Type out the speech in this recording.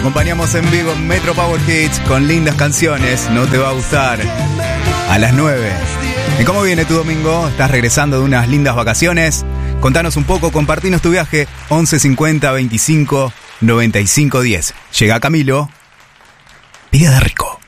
acompañamos en vivo en Metro Power Hits con lindas canciones. No te va a gustar. A las 9. ¿Y cómo viene tu domingo? ¿Estás regresando de unas lindas vacaciones? Contanos un poco, compartinos tu viaje. 11 50 25 95 10. Llega Camilo. Pide de rico.